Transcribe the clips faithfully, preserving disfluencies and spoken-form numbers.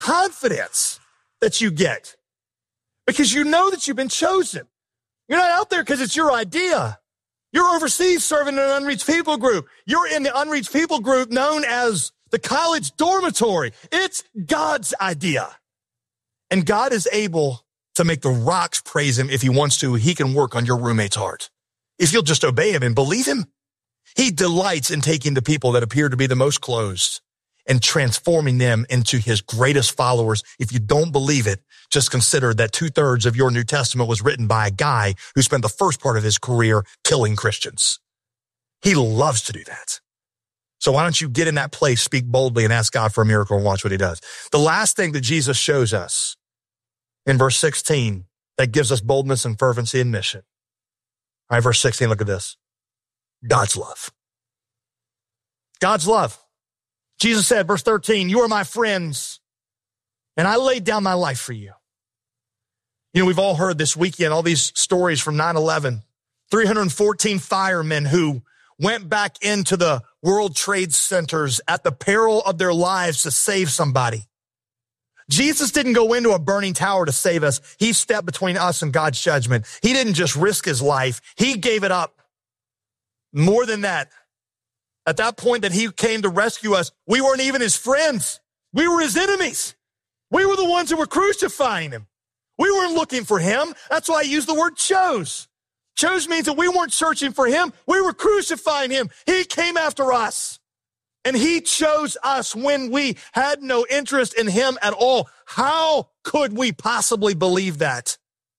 confidence that you get because you know that you've been chosen. You're not out there because it's your idea. You're overseas serving in an unreached people group. You're in the unreached people group known as the college dormitory. It's God's idea. And God is able to make the rocks praise him if he wants to. He can work on your roommate's heart. If you'll just obey him and believe him, he delights in taking the people that appear to be the most closed and transforming them into his greatest followers. If you don't believe it, just consider that two thirds of your New Testament was written by a guy who spent the first part of his career killing Christians. He loves to do that. So why don't you get in that place, speak boldly, and ask God for a miracle and watch what he does. The last thing that Jesus shows us in verse sixteen that gives us boldness and fervency and mission. All right, verse sixteen, look at this. God's love. God's love. Jesus said, verse thirteen, you are my friends, and I laid down my life for you. You know, we've all heard this weekend, all these stories from nine eleven, three hundred fourteen firemen who went back into the World Trade Centers at the peril of their lives to save somebody. Jesus didn't go into a burning tower to save us. He stepped between us and God's judgment. He didn't just risk his life. He gave it up. More than that, at that point that he came to rescue us, we weren't even his friends. We were his enemies. We were the ones who were crucifying him. We weren't looking for him. That's why I use the word chose. Chose means that we weren't searching for him. We were crucifying him. He came after us. And he chose us when we had no interest in him at all. How could we possibly believe that?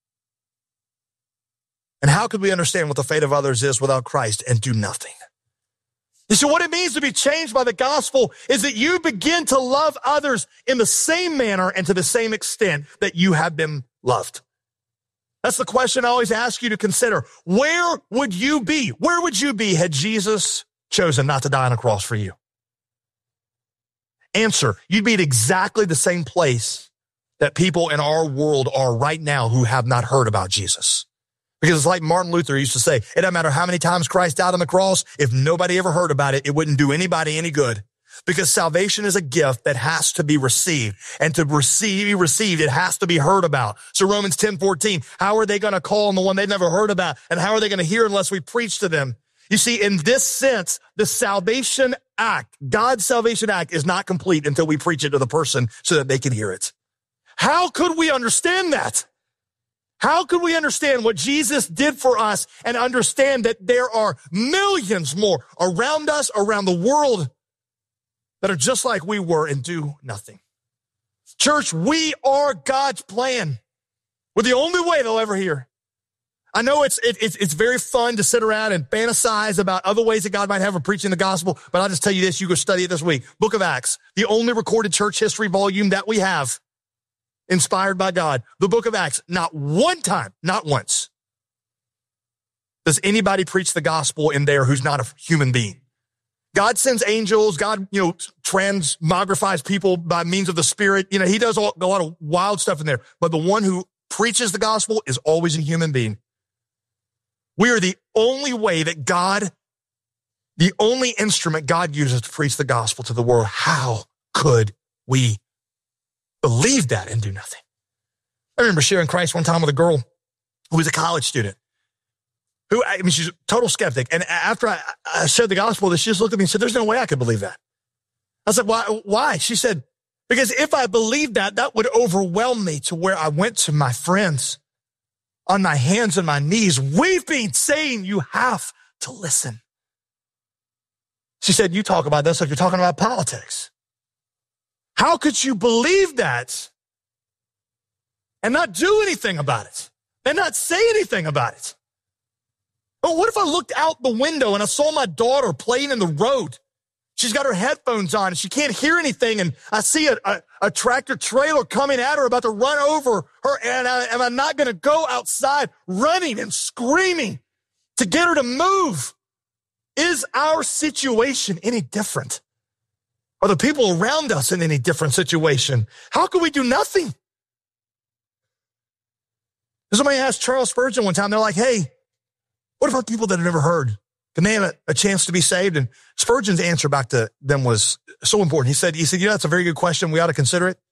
And how could we understand what the fate of others is without Christ and do nothing? You see, what it means to be changed by the gospel is that you begin to love others in the same manner and to the same extent that you have been loved. That's the question I always ask you to consider. Where would you be? Where would you be had Jesus chosen not to die on a cross for you? Answer, you'd be at exactly the same place that people in our world are right now who have not heard about Jesus. Because it's like Martin Luther used to say, it doesn't matter how many times Christ died on the cross, if nobody ever heard about it, it wouldn't do anybody any good. Because salvation is a gift that has to be received. And to receive, be received, it has to be heard about. So Romans ten fourteen, how are they going to call on the one they've never heard about? And how are they going to hear unless we preach to them? You see, in this sense, the salvation act, God's salvation act is not complete until we preach it to the person so that they can hear it. How could we understand that? How could we understand what Jesus did for us and understand that there are millions more around us, around the world, that are just like we were and do nothing? Church, we are God's plan. We're the only way they'll ever hear. I know it's, it, it's, it's very fun to sit around and fantasize about other ways that God might have of preaching the gospel, but I'll just tell you this, you go study it this week. Book of Acts, the only recorded church history volume that we have, inspired by God. The book of Acts, not one time, not once, does anybody preach the gospel in there who's not a human being. God sends angels. God, you know, transmogrifies people by means of the Spirit. You know, he does all, a lot of wild stuff in there, but the one who preaches the gospel is always a human being. We are the only way that God, the only instrument God uses to preach the gospel to the world. How could we believe that and do nothing? I remember sharing Christ one time with a girl who was a college student who, I mean, she's a total skeptic. And after I, I shared the gospel, she just looked at me and said, there's no way I could believe that. I said, why? Why? She said, because if I believed that, that would overwhelm me to where I went to my friends on my hands and my knees, weeping, saying, you have to listen. She said, you talk about this like you're talking about politics. How could you believe that and not do anything about it and not say anything about it? But what if I looked out the window and I saw my daughter playing in the road? She's got her headphones on and she can't hear anything. And I see a, a, a tractor trailer coming at her, about to run over her. And I, am I not going to go outside running and screaming to get her to move? Is our situation any different? Are the people around us in any different situation? How can we do nothing? Somebody asked Charles Spurgeon one time, they're like, hey, what about people that have never heard? Can they have a, a chance to be saved? And Spurgeon's answer back to them was so important. He said, he said, you know, that's a very good question. We ought to consider it.